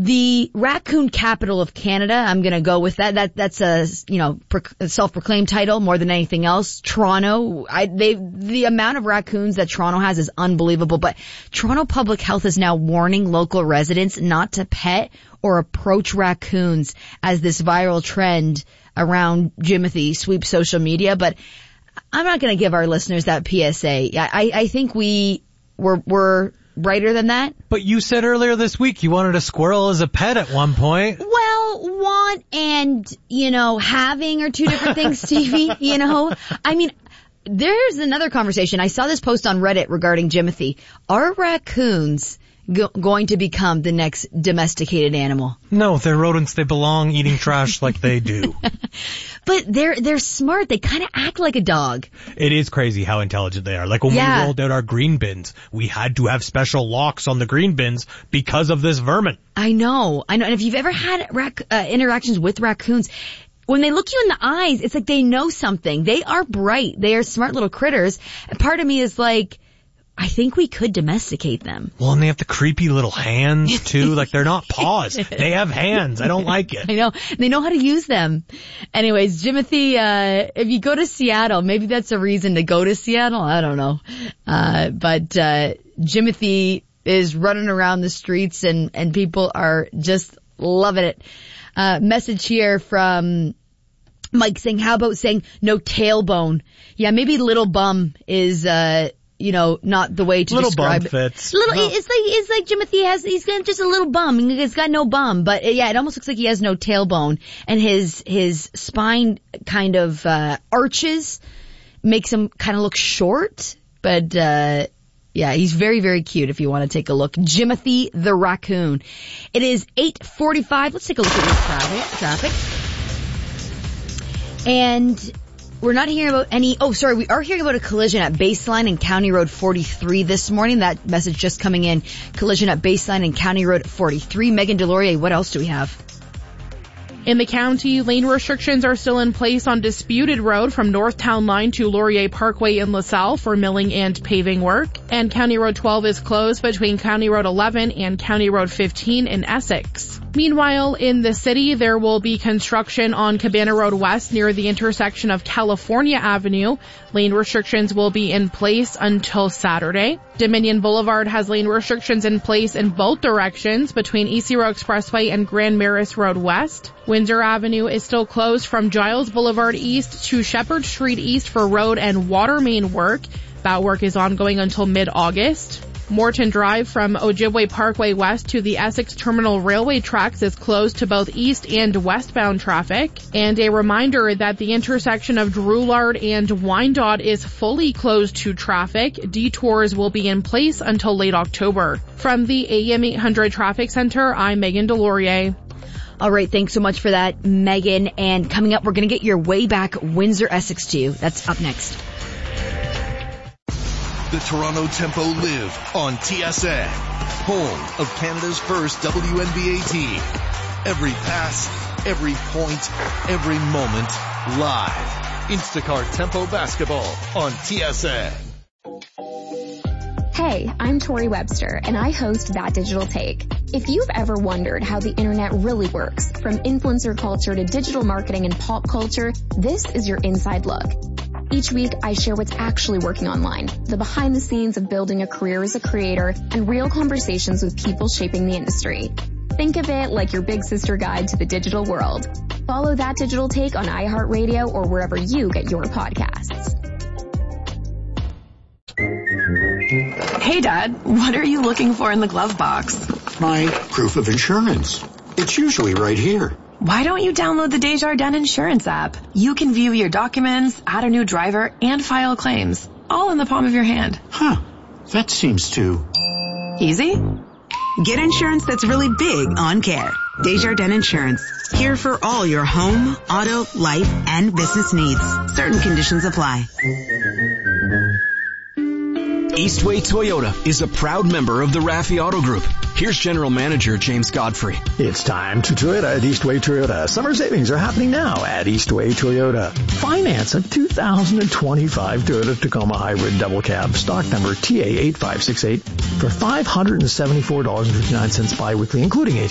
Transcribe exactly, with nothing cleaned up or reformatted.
The raccoon capital of Canada, I'm going to go with that. That that's a, you know, pro- self-proclaimed title more than anything else. Toronto, I they the amount of raccoons that Toronto has is unbelievable, but Toronto Public Health is now warning local residents not to pet or approach raccoons as this viral trend around Jimothy sweeps social media. But I'm not going to give our listeners that P S A. I I think we we're we're brighter than that. But you said earlier this week you wanted a squirrel as a pet at one point. Well, want and, you know, having are two different things, Stevie, you know. I mean, there's another conversation. I saw this post on Reddit regarding Jimothy. Are raccoons go- going to become the next domesticated animal? No, they're rodents. They belong eating trash like they do. But they're they're smart. They kind of act like a dog. It is crazy how intelligent they are. Like when yeah. we rolled out our green bins, we had to have special locks on the green bins because of this vermin. I know. I know. And if you've ever had rac- uh, interactions with raccoons, when they look you in the eyes, it's like they know something. They are bright. They are smart little critters. And part of me is like, I think we could domesticate them. Well, and they have the creepy little hands, too. Like, they're not paws. They have hands. I don't like it. I know. They know how to use them. Anyways, Jimothy, uh, if you go to Seattle, maybe that's a reason to go to Seattle. I don't know. Uh, but, uh, Jimothy is running around the streets and, and people are just loving it. Uh, message here from Mike saying, how about saying no tailbone? Yeah, maybe little bum is, uh, you know, not the way to little describe bum fits. it. Little, no. it's like, it's like Jimothy has, he's got just a little bum. He's got no bum, but yeah, it almost looks like he has no tailbone, and his, his spine kind of, uh, arches, makes him kind of look short, but, uh, yeah, he's very, very cute if you want to take a look. Jimothy the raccoon. It is eight forty-five. Let's take a look at this traffic. traffic. And we're not hearing about any, oh, sorry, we are hearing about a collision at Baseline and County Road forty-three this morning. That message just coming in. Collision at Baseline and County Road forty-three. Megan Delorier, what else do we have? In the county, lane restrictions are still in place on Disputed Road from North Town Line to Laurier Parkway in LaSalle for milling and paving work. And County Road twelve is closed between County Road eleven and County Road fifteen in Essex. Meanwhile, in the city, there will be construction on Cabana Road West near the intersection of California Avenue. Lane restrictions will be in place until Saturday. Dominion Boulevard has lane restrictions in place in both directions between E C Row Expressway and Grand Maris Road West. Windsor Avenue is still closed from Giles Boulevard East to Shepherd Street East for road and water main work. That work is ongoing until mid-August. Morton Drive from Ojibwe Parkway West to the Essex Terminal Railway tracks is closed to both east and westbound traffic. And a reminder that the intersection of Drouillard and Wyandotte is fully closed to traffic. Detours will be in place until late October. From the A M eight hundred Traffic Center, I'm Megan Delorier. All right, thanks so much for that, Megan. And coming up, we're going to get your way back Windsor Essex to you. That's up next. The Toronto Tempo live on T S N, home of Canada's first W N B A team. Every pass, every point, every moment, live. Instacart Tempo Basketball on T S N. Hey, I'm Tori Webster, and I host That Digital Take. If you've ever wondered how the internet really works, from influencer culture to digital marketing and pop culture, this is your inside look. Each week, I share what's actually working online, the behind the scenes of building a career as a creator, and real conversations with people shaping the industry. Think of it like your big sister guide to the digital world. Follow That Digital Take on iHeartRadio or wherever you get your podcasts. Hey, Dad, what are you looking for in the glove box? My proof of insurance. It's usually right here. Why don't you download the Desjardins Insurance app? You can view your documents, add a new driver, and file claims, all in the palm of your hand. Huh. That seems too... easy? Get insurance that's really big on care. Desjardins Insurance. Here for all your home, auto, life, and business needs. Certain conditions apply. Eastway Toyota is a proud member of the Raffi Auto Group. Here's General Manager James Godfrey. It's time to Toyota at Eastway Toyota. Summer savings are happening now at Eastway Toyota. Finance a two thousand twenty-five Toyota Tacoma Hybrid Double Cab, stock number T A eight five six eight, for five hundred seventy-four dollars and fifty-nine cents biweekly, including